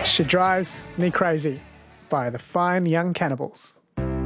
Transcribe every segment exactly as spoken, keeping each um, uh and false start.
She Drives Me Crazy by the Fine Young Cannibals.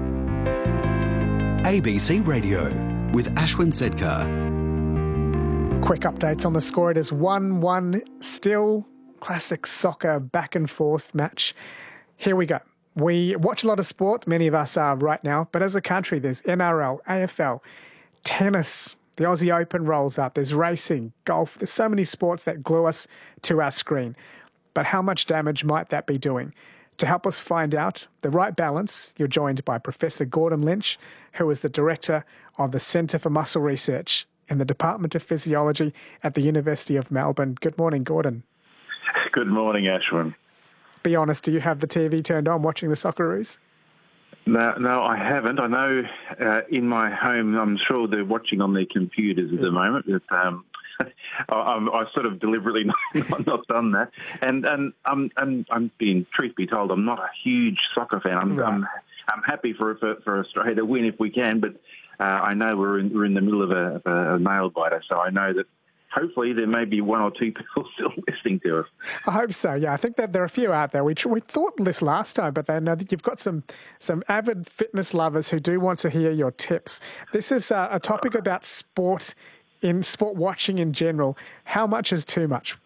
A B C Radio with Ashwin Sedkar. Quick updates on the score. It is one one still. Classic soccer back and forth match. Here we go. We watch a lot of sport, many of us are right now, but as a country there's N R L, A F L, tennis, the Aussie Open rolls up, there's racing, golf, there's so many sports that glue us to our screen. But how much damage might that be doing? To help us find out the right balance, you're joined by Professor Gordon Lynch, who is the Director of the Centre for Muscle Research in the Department of Physiology at the University of Melbourne. Good morning, Gordon. Good morning, Ashwin. Be honest, do you have the T V turned on watching the Socceroos? No, no, I haven't. I know uh, in my home, I'm sure they're watching on their computers at the moment. But, um, I, I've sort of deliberately not, not done that. And and I'm, I'm, I'm being, truth be told, I'm not a huge soccer fan. I'm right. I'm, I'm happy for, for for Australia to win if we can, but uh, I know we're in, we're in the middle of a, of a nail biter, so I know that hopefully there may be one or two people still listening to us. I hope so, yeah. I think that there are a few out there. We we thought this last time, but I know that you've got some, some avid fitness lovers who do want to hear your tips. This is a, a topic about sport, in sport watching in general. How much is too much?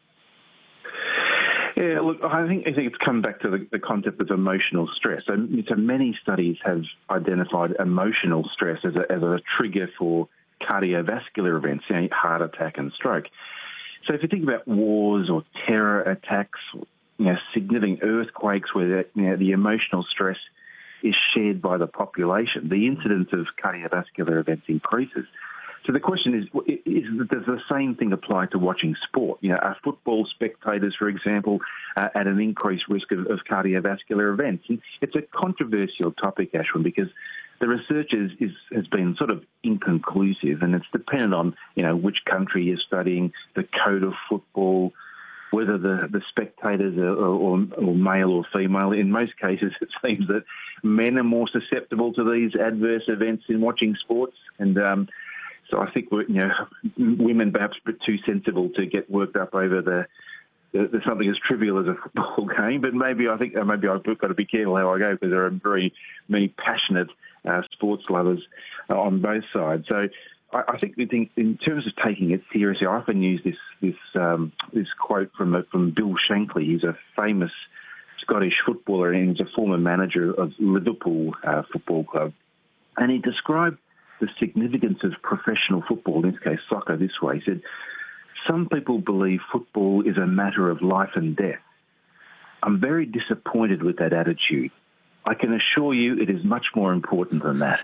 Yeah, look, I think I think it's come back to the, the concept of emotional stress. So, so many studies have identified emotional stress as a, as a trigger for cardiovascular events, you know, heart attack and stroke. So if you think about wars or terror attacks, you know, significant earthquakes where the, you know, the emotional stress is shared by the population, the incidence of cardiovascular events increases. So the question is, is does the same thing apply to watching sport? You know, are football spectators, for example, uh, at an increased risk of, of cardiovascular events? And it's a controversial topic, Ashwin, because the research is, is, has been sort of inconclusive, and it's dependent on, you know, which country you're studying, the code of football, whether the, the spectators are or, or male or female. In most cases, it seems that men are more susceptible to these adverse events in watching sports, and um, so I think we're, you know, women perhaps a bit too sensible to get worked up over the, the, the something as trivial as a football game. But maybe I think maybe I've got to be careful how I go, because there are very many passionate uh, sports lovers uh, on both sides. So I, I think we think in terms of taking it seriously, I often use this this um, this quote from uh, from Bill Shankly. He's a famous Scottish footballer, and he's a former manager of Liverpool uh, Football Club, and he described the significance of professional football, in this case soccer, this way. He said, some people believe football is a matter of life and death. I'm very disappointed with that attitude. I can assure you it is much more important than that.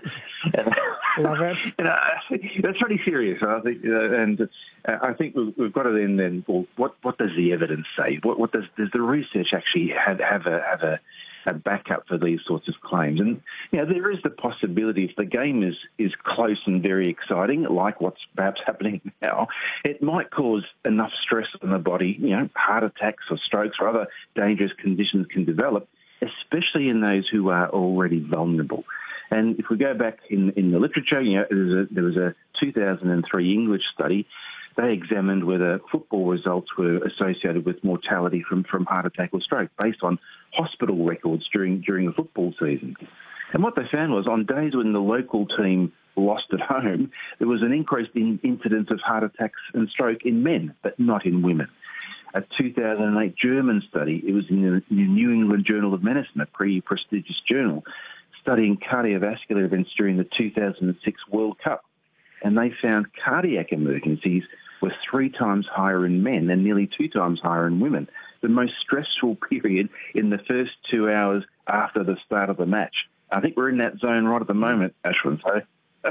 Love it. You know, that's pretty serious, I think. Uh, and uh, I think we've, we've got to then, then well, what, what does the evidence say? What, what does, does the research actually have, have a, have a, a backup for these sorts of claims? And, you know, there is the possibility if the game is, is close and very exciting, like what's perhaps happening now, it might cause enough stress on the body, you know, heart attacks or strokes or other dangerous conditions can develop, especially in those who are already vulnerable. And if we go back in, in the literature, you know, there was, a, there was a two thousand three English study. They examined whether football results were associated with mortality from, from heart attack or stroke based on hospital records during during a football season. And what they found was on days when the local team lost at home, there was an increase in incidence of heart attacks and stroke in men, but not in women. A two thousand eight German study, it was in the New England Journal of Medicine, a pretty prestigious journal, studying cardiovascular events during the two thousand six World Cup. And they found cardiac emergencies were three times higher in men and nearly two times higher in women. The most stressful period in the first two hours after the start of the match. I think we're in that zone right at the moment, Ashwin. So,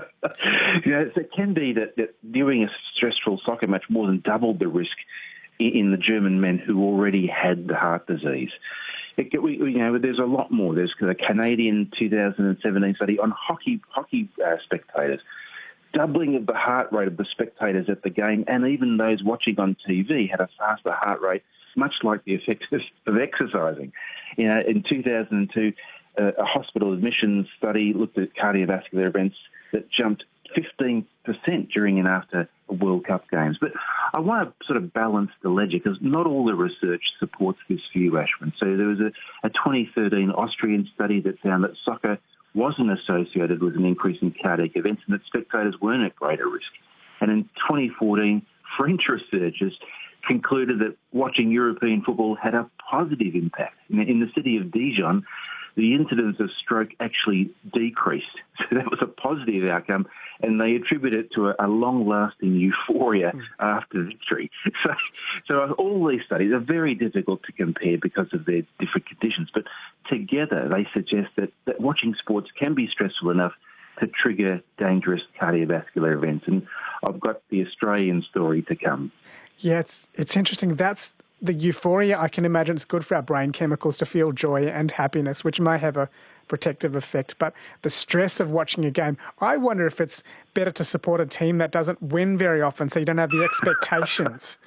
you know, so it can be that, that viewing a stressful soccer match more than doubled the risk in the German men who already had the heart disease. It, we, you know, there's a lot more. There's a Canadian two thousand seventeen study on hockey hockey uh, spectators. Doubling of the heart rate of the spectators at the game, and even those watching on T V had a faster heart rate, much like the effects of, of exercising. You know, in two thousand two, uh, a hospital admissions study looked at cardiovascular events that jumped fifteen percent during and after World Cup games. But I want to sort of balance the ledger because not all the research supports this view, Ashwin. So there was a, a twenty thirteen Austrian study that found that soccer wasn't associated with an increase in cardiac events and that spectators weren't at greater risk. And in twenty fourteen, French researchers concluded that watching European football had a positive impact. In, in the city of Dijon, the incidence of stroke actually decreased. So that was a positive outcome, and they attribute it to a, a long-lasting euphoria mm. after victory. So, so all these studies are very difficult to compare because of their different conditions, but together they suggest that, that watching sports can be stressful enough to trigger dangerous cardiovascular events. And I've got the Australian story to come. Yeah, it's, it's interesting. That's the euphoria. I can imagine it's good for our brain chemicals to feel joy and happiness, which may have a protective effect. But the stress of watching a game, I wonder if it's better to support a team that doesn't win very often so you don't have the expectations.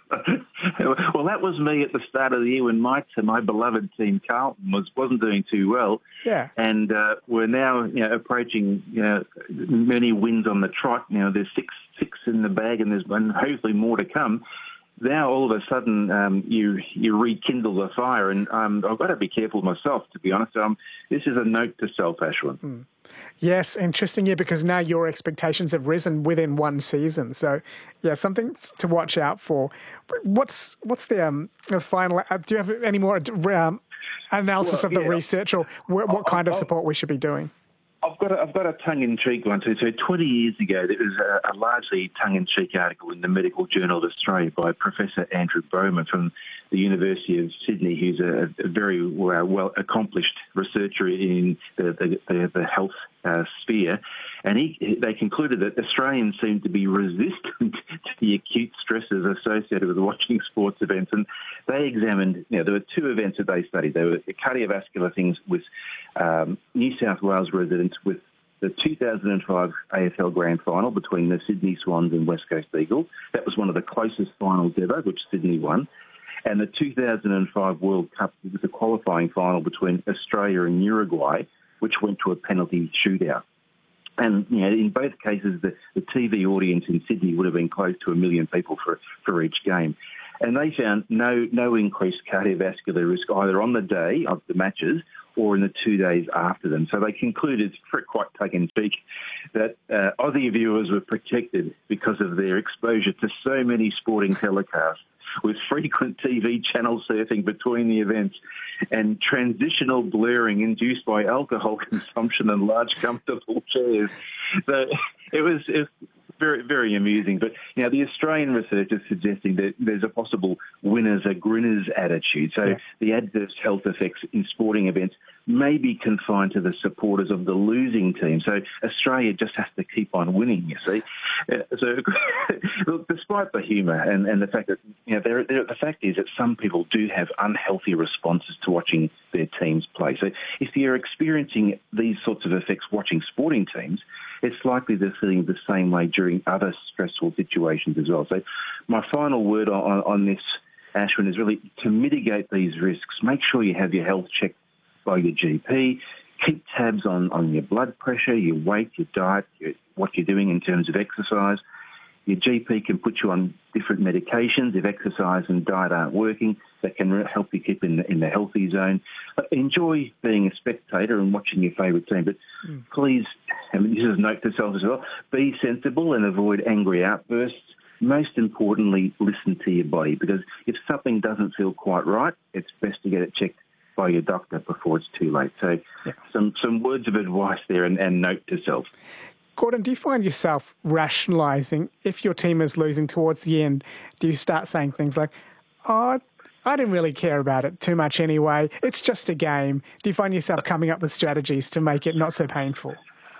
Well, that was me at the start of the year when my my beloved team Carlton was wasn't doing too well. Yeah, and uh, we're now you know approaching you know many wins on the trot. You know, there's six six in the bag, and there's and hopefully more to come. Now all of a sudden um, you you rekindle the fire, and um, I've got to be careful myself, to be honest. Um, this is a note to self, Ashwin. Mm. Yes, interesting, yeah, because now your expectations have risen within one season. So, yeah, something to watch out for. What's what's the, um, the final? Uh, do you have any more um, analysis well, of the yeah, research, or what, what kind I'll, of support we should be doing? I've got a, I've got a tongue-in-cheek one too. So twenty years ago, there was a, a largely tongue-in-cheek article in the Medical Journal of Australia by Professor Andrew Bowman from the University of Sydney, who's a, a very well, well accomplished researcher in the, the, the, the health uh, sphere. And he, they concluded that Australians seem to be resistant to the acute stresses associated with watching sports events. And they examined, you know, there were two events that they studied. There were cardiovascular things with um, New South Wales residents with the two thousand five A F L Grand Final between the Sydney Swans and West Coast Eagles. That was one of the closest finals ever, which Sydney won. And the two thousand five World Cup was a qualifying final between Australia and Uruguay, which went to a penalty shootout. And you know, in both cases, the, the T V audience in Sydney would have been close to a million people for, for each game. And they found no no increased cardiovascular risk either on the day of the matches or in the two days after them. So they concluded, quite tongue-in-cheek, that uh, Aussie viewers were protected because of their exposure to so many sporting telecasts, with frequent T V channel surfing between the events and transitional blurring induced by alcohol consumption and large comfortable chairs. So it was, it was very, very amusing. But, you know, the Australian research is suggesting that there's a possible winners are grinners attitude. So yeah. the adverse health effects in sporting events may be confined to the supporters of the losing team. So Australia just has to keep on winning, you see. So look, despite the humour and, and the fact that, you know, there, there, the fact is that some people do have unhealthy responses to watching their teams play. So if you're experiencing these sorts of effects watching sporting teams, it's likely they're feeling the same way during other stressful situations as well. So my final word on, on this, Ashwin, is really to mitigate these risks, make sure you have your health checked by your G P, keep tabs on, on your blood pressure, your weight, your diet, your, what you're doing in terms of exercise. Your G P can put you on different medications if exercise and diet aren't working. That can help you keep in the, in the healthy zone. But enjoy being a spectator and watching your favourite team. But mm. please, I mean, this is a note to self as well, be sensible and avoid angry outbursts. Most importantly, listen to your body, because if something doesn't feel quite right, it's best to get it checked by your doctor before it's too late. So yeah. some, some words of advice there and, and note to self. Gordon, do you find yourself rationalising if your team is losing towards the end? Do you start saying things like, oh, I didn't really care about it too much anyway, it's just a game? Do you find yourself coming up with strategies to make it not so painful?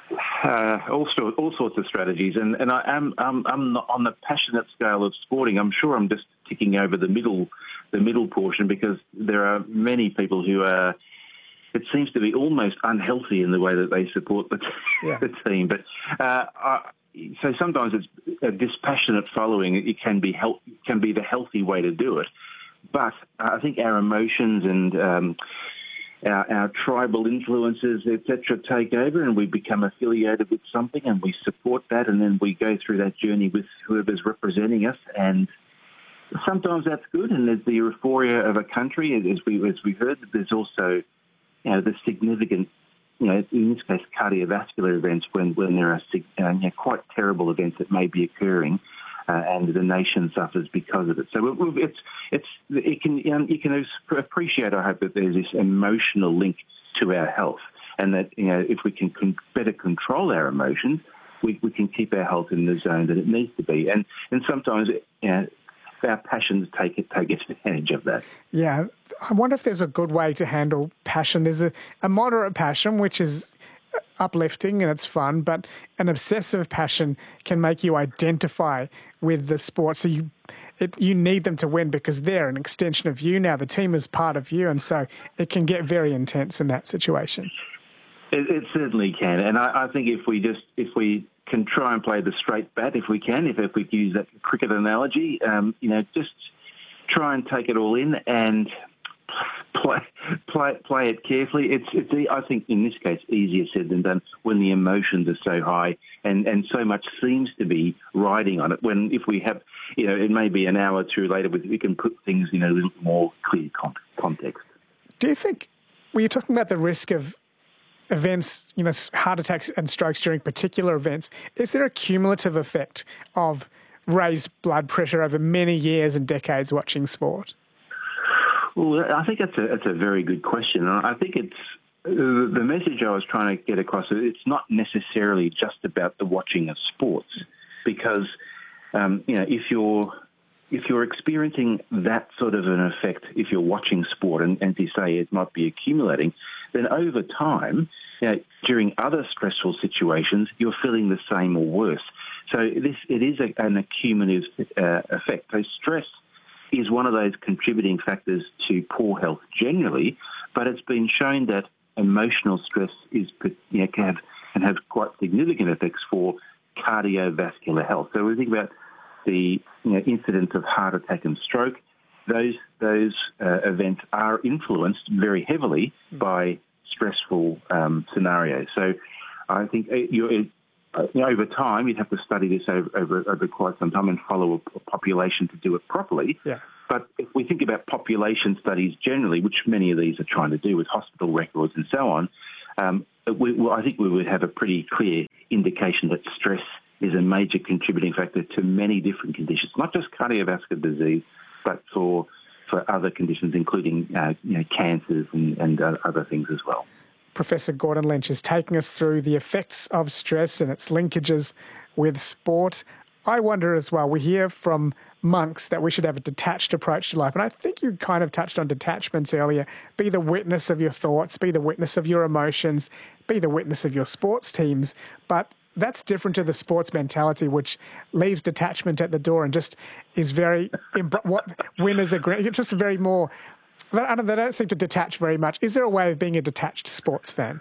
Uh, all, sorts, all sorts of strategies. And, and I am I'm, I'm not on the passionate scale of sporting. I'm sure I'm just ticking over the middle, the middle portion, because there are many people who are, it seems to be almost unhealthy in the way that they support the, yeah. the team. But uh, I, so sometimes it's a dispassionate following. It can be help, can be the healthy way to do it. But I think our emotions and um, our, our tribal influences, et cetera, take over and we become affiliated with something and we support that, and then we go through that journey with whoever's representing us. And sometimes that's good, and there's the euphoria of a country, as we as we heard. There's also, you know, the significant, you know, in this case, cardiovascular events when when there are uh, you know, quite terrible events that may be occurring. Uh, and the nation suffers because of it. So it's it's it can you, know, you can appreciate, I hope, that there's this emotional link to our health, and that, you know, if we can con- better control our emotions, we, we can keep our health in the zone that it needs to be. And and sometimes, you know, our passions take it take advantage of that. Yeah, I wonder if there's a good way to handle passion. There's a, a moderate passion, which is uplifting and it's fun, but an obsessive passion can make you identify with the sport. So you it, you need them to win because they're an extension of you now. The team is part of you, and so it can get very intense in that situation. It, it certainly can, and I, I think if we just if we can try and play the straight bat, if we can, if if we can use that cricket analogy, um, you know, just try and take it all in and play play play it carefully. It's it's I think in this case easier said than done when the emotions are so high and, and so much seems to be riding on it. When if we have, you know, it may be an hour or two later, we can put things in a little more clear context. Do you think, when you're talking about the risk of events, you know, heart attacks and strokes during particular events, is there a cumulative effect of raised blood pressure over many years and decades watching sport? Well, I think that's a, that's a very good question. I think it's the message I was trying to get across. It's not necessarily just about the watching of sports, because um, you know, if you're if you're experiencing that sort of an effect, if you're watching sport, and, and as you say, it might be accumulating, then over time, you know, during other stressful situations, you're feeling the same or worse. So this it is a, an accumulative uh, effect. So stress is one of those contributing factors to poor health generally, but it's been shown that emotional stress is, you know, can have, can have quite significant effects for cardiovascular health. So we think about the, you know, incidence of heart attack and stroke. Those those uh, events are influenced very heavily by stressful um, scenarios. So I think you're. Uh, you know, over time, you'd have to study this over, over, over quite some time and follow a, a population to do it properly. Yeah. But if we think about population studies generally, which many of these are trying to do with hospital records and so on, um, we, well, I think we would have a pretty clear indication that stress is a major contributing factor to many different conditions, not just cardiovascular disease, but for for other conditions, including uh, you know, cancers and, and uh, other things as well. Professor Gordon Lynch is taking us through the effects of stress and its linkages with sport. I wonder as well, we hear from monks that we should have a detached approach to life. And I think you kind of touched on detachments earlier. Be the witness of your thoughts, be the witness of your emotions, be the witness of your sports teams. But that's different to the sports mentality, which leaves detachment at the door and just is very, what winners agree. It's just very more... I don't, they don't seem to detach very much. Is there a way of being a detached sports fan?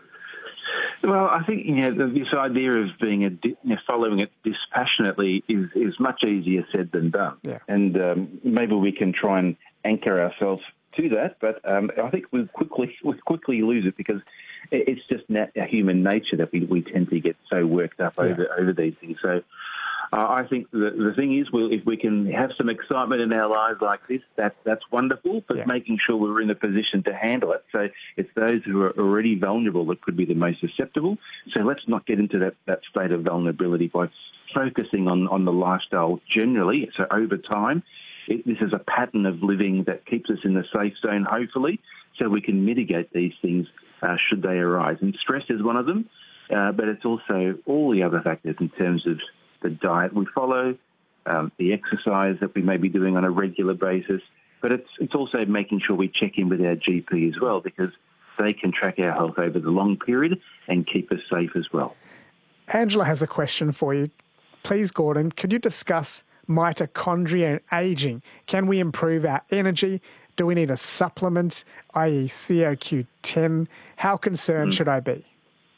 Well, I think, you know, this idea of being a, you know, following it dispassionately is, is much easier said than done. Yeah. And um, maybe we can try and anchor ourselves to that, but um, I think we quickly we quickly lose it because it's just nat- human nature that we, we tend to get so worked up yeah. over over these things. So. Uh, I think the, the thing is, we'll, if we can have some excitement in our lives like this, that, that's wonderful, but yeah. making sure we're in a position to handle it. So it's those who are already vulnerable that could be the most susceptible. So let's not get into that, that state of vulnerability by focusing on, on the lifestyle generally. So over time, it, this is a pattern of living that keeps us in the safe zone, hopefully, so we can mitigate these things uh, should they arise. And stress is one of them, uh, but it's also all the other factors in terms of the diet we follow, um, the exercise that we may be doing on a regular basis, but it's it's also making sure we check in with our G P as well, because they can track our health over the long period and keep us safe as well. Angela has a question for you. Please, Gordon, could you discuss mitochondria and ageing? Can we improve our energy? Do we need a supplement, that is C O Q ten? How concerned mm. should I be?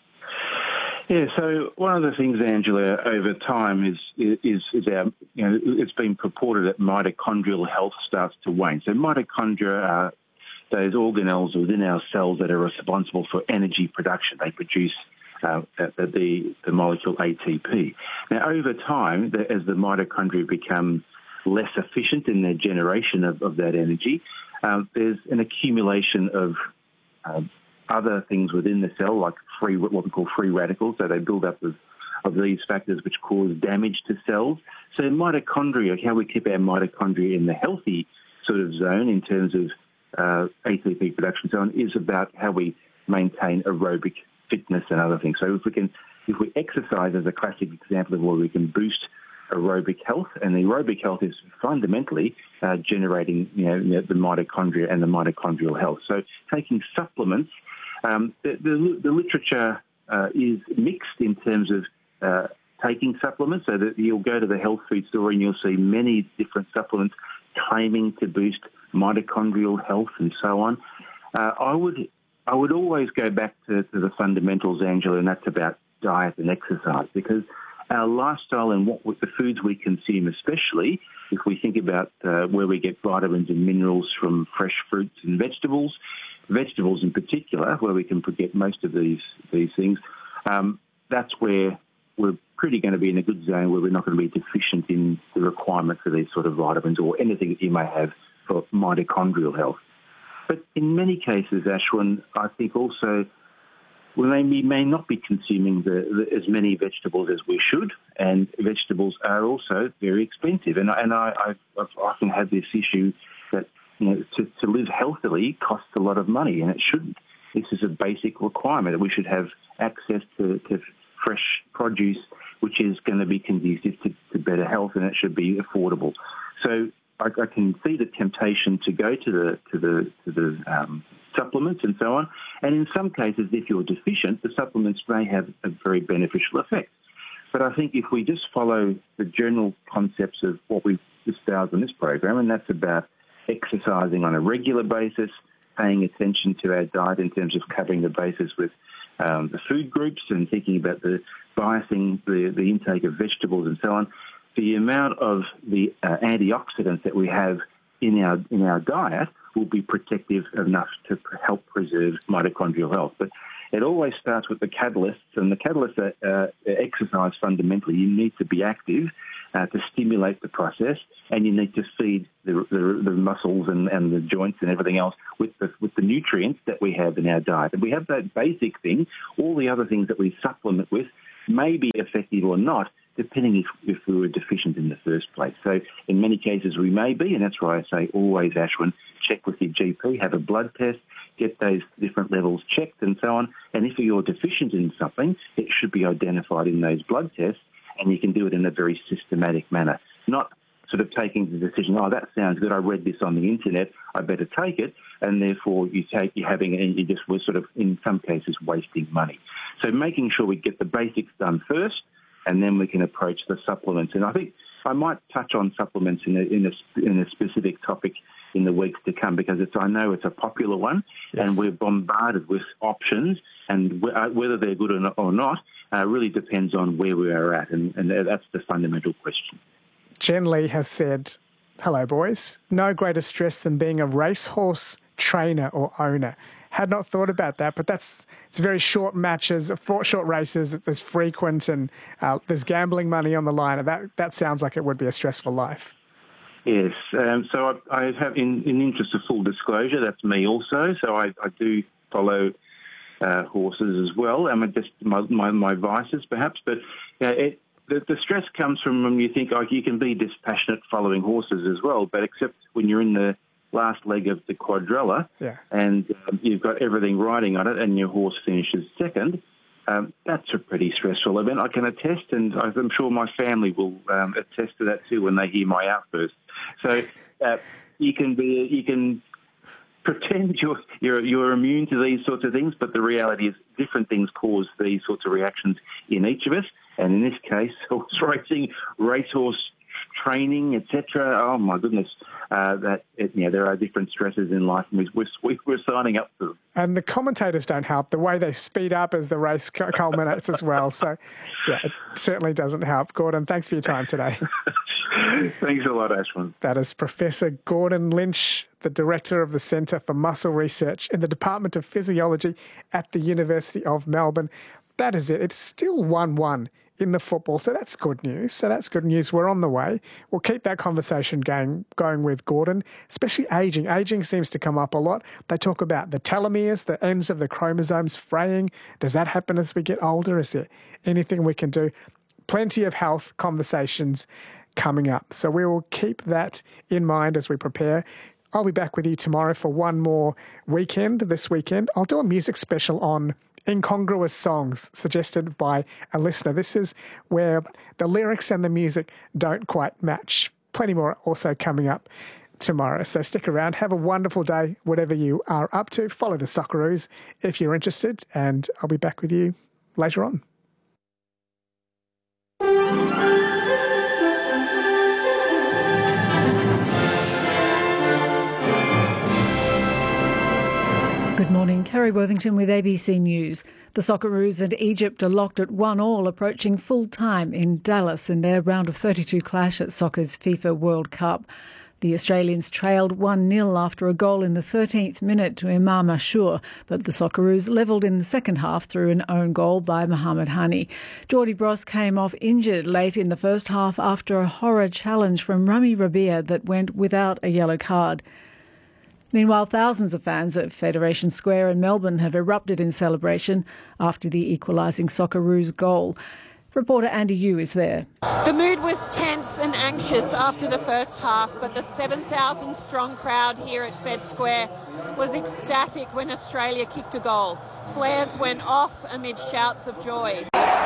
Yeah, so one of the things, Angela, over time is is is our, you know, it's been purported that mitochondrial health starts to wane. So mitochondria are those organelles within our cells that are responsible for energy production. They produce uh, the, the, the molecule A T P. Now, over time, the, as the mitochondria become less efficient in their generation of, of that energy, um, there's an accumulation of uh, other things within the cell, like free, what we call free radicals. So they build up of, of these factors which cause damage to cells. So mitochondria, how we keep our mitochondria in the healthy sort of zone in terms of uh, A T P production zone, is about how we maintain aerobic fitness and other things. So if we can, if we exercise as a classic example of where we can boost aerobic health, and the aerobic health is fundamentally uh, generating, you know, the mitochondria and the mitochondrial health. So taking supplements, um, the, the, the literature uh, is mixed in terms of uh, taking supplements, so that you'll go to the health food store and you'll see many different supplements claiming to boost mitochondrial health and so on. Uh, I would I would always go back to, to the fundamentals, Angela, and that's about diet and exercise, because our lifestyle and what the foods we consume, especially if we think about uh, where we get vitamins and minerals from fresh fruits and vegetables, vegetables in particular, where we can get most of these these things, um, that's where we're pretty going to be in a good zone where we're not going to be deficient in the requirement for these sort of vitamins or anything that you may have for mitochondrial health. But in many cases, Ashwin, I think also we may, we may not be consuming the, the, as many vegetables as we should, and vegetables are also very expensive. And, and I, I've, I've often had this issue that, you know, to, to live healthily costs a lot of money, and it shouldn't. This is a basic requirement that we should have access to, to fresh produce, which is going to be conducive to, to better health, and it should be affordable. So I, I can see the temptation to go to the to the to the um, supplements and so on. And in some cases, if you're deficient, the supplements may have a very beneficial effect. But I think if we just follow the general concepts of what we've espoused on this program, and that's about exercising on a regular basis, paying attention to our diet in terms of covering the basis with um, the food groups and thinking about the biasing the, the intake of vegetables and so on, the amount of the uh, antioxidants that we have in our in our diet will be protective enough to help preserve mitochondrial health. But it always starts with the catalysts, and the catalysts are uh, exercise fundamentally. You need to be active uh, to stimulate the process, and you need to feed the, the, the muscles and, and the joints and everything else with the, with the nutrients that we have in our diet. And we have that basic thing. All the other things that we supplement with may be effective or not, depending if, if we were deficient in the first place. So in many cases we may be, and that's why I say always, Ashwin, check with your G P, have a blood test, get those different levels checked and so on. And if you're deficient in something, it should be identified in those blood tests, and you can do it in a very systematic manner, not sort of taking the decision, oh, that sounds good, I read this on the internet, I better take it, and therefore you take, you're having, and you just were sort of, in some cases, wasting money. So making sure we get the basics done first, and then we can approach the supplements. And I think I might touch on supplements in a, in a, in a specific topic in the weeks to come, because it's, I know it's a popular one, yes, and we're bombarded with options, and whether they're good or not, or not uh, really depends on where we are at, and, and that's the fundamental question. Jen Lee has said, hello, boys. No greater stress than being a racehorse trainer or owner. Had not thought about that, but that's it's very short matches, short races. It's, it's frequent, and uh, there's gambling money on the line. And that that sounds like it would be a stressful life. Yes. Um, so I, I have, in, in interest of full disclosure, that's me also. So I, I do follow uh, horses as well. I mean, just my, my, my vices, perhaps, but uh, it. The, the stress comes from when you think, oh, you can be dispassionate following horses as well, but except when you're in the last leg of the quadrella, yeah, and um, you've got everything riding on it and your horse finishes second, um, that's a pretty stressful event. I can attest, and I'm sure my family will um, attest to that too when they hear my outburst. So uh, you can be, you can pretend you're, you're you're immune to these sorts of things, but the reality is different things cause these sorts of reactions in each of us. And in this case, horse racing, racehorse training, et cetera. Oh my goodness, uh, that it, you know, there are different stresses in life, and we're, we're, we're signing up for them. And the commentators don't help. The way they speed up as the race culminates as well. So, yeah, it certainly doesn't help. Gordon, thanks for your time today. Thanks a lot, Ashwin. That is Professor Gordon Lynch, the Director of the Centre for Muscle Research in the Department of Physiology at the University of Melbourne. That is it. It's still one one in the football, so that's good news. So that's good news. We're on the way. We'll keep that conversation going, going with Gordon, especially ageing. Ageing seems to come up a lot. They talk about the telomeres, the ends of the chromosomes fraying. Does that happen as we get older? Is there anything we can do? Plenty of health conversations coming up. So we will keep that in mind as we prepare. I'll be back with you tomorrow for one more weekend this weekend. I'll do a music special on incongruous songs suggested by a listener. This is where the lyrics and the music don't quite match. Plenty more also coming up tomorrow. So stick around. Have a wonderful day, whatever you are up to. Follow the Socceroos if you're interested, and I'll be back with you later on. Good morning, Kerry Worthington with A B C News. The Socceroos and Egypt are locked at one all, approaching full time in Dallas in their round of thirty-two clash at soccer's FIFA World Cup. The Australians trailed one nil after a goal in the thirteenth minute to Imam Ashur, but the Socceroos levelled in the second half through an own goal by Mohamed Hani. Jordy Bros came off injured late in the first half after a horror challenge from Rami Rabia that went without a yellow card. Meanwhile, thousands of fans at Federation Square in Melbourne have erupted in celebration after the equalising Socceroos goal. Reporter Andy Yu is there. The mood was tense and anxious after the first half, but the seven thousand strong crowd here at Fed Square was ecstatic when Australia kicked a goal. Flares went off amid shouts of joy.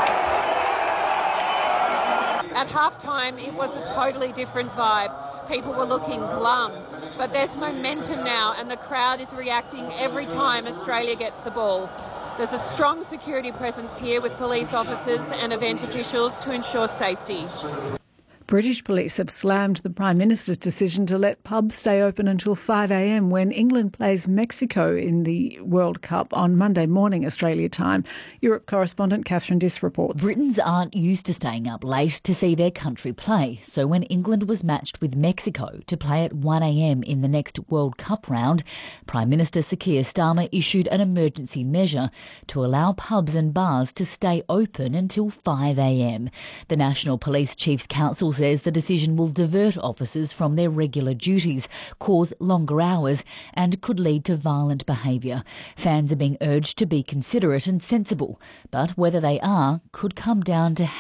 At halftime, it was a totally different vibe. People were looking glum, but there's momentum now and the crowd is reacting every time Australia gets the ball. There's a strong security presence here with police officers and event officials to ensure safety. British police have slammed the Prime Minister's decision to let pubs stay open until five a m when England plays Mexico in the World Cup on Monday morning, Australia time. Europe correspondent Catherine Diss reports. Britons aren't used to staying up late to see their country play, so when England was matched with Mexico to play at one a m in the next World Cup round, Prime Minister Sir Keir Starmer issued an emergency measure to allow pubs and bars to stay open until five a m. The National Police Chiefs Council says the decision will divert officers from their regular duties, cause longer hours and could lead to violent behaviour. Fans are being urged to be considerate and sensible, but whether they are could come down to